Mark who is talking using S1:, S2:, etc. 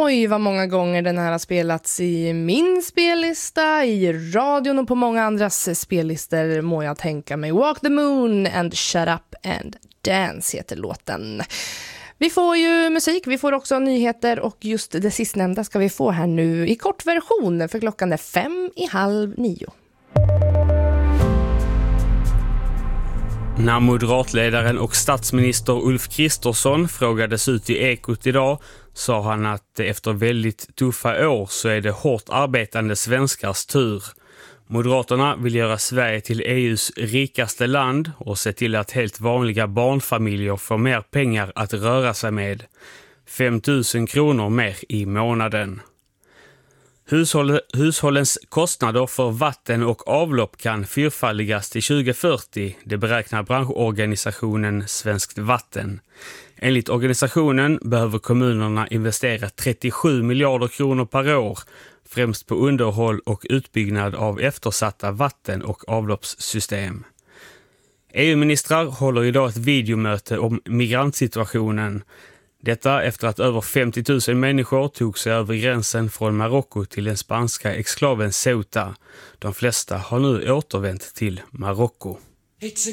S1: Oj, vad många gånger den här har spelats i min spellista, i radion och på många andras spellistor må jag tänka mig. Walk the Moon and Shut Up and Dance heter låten. Vi får ju musik, vi får också nyheter och just det sistnämnda ska vi få här nu i kort version för klockan är 8:55.
S2: När moderatledaren och statsminister Ulf Kristersson frågades ut i Ekot idag sa han att efter väldigt tuffa år så är det hårt arbetande svenskars tur. Moderaterna vill göra Sverige till EUs rikaste land och se till att helt vanliga barnfamiljer får mer pengar att röra sig med. 5 000 kronor mer i månaden. Hushållens kostnader för vatten och avlopp kan fyrfaldigas till 2040, det beräknar branschorganisationen Svenskt Vatten. Enligt organisationen behöver kommunerna investera 37 miljarder kronor per år, främst på underhåll och utbyggnad av eftersatta vatten- och avloppssystem. EU-ministrar håller idag ett videomöte om migrantsituationen. Detta efter att över 50 000 människor tog sig över gränsen från Marocko till den spanska exklaven Ceuta. De flesta har nu återvänt till Marocko.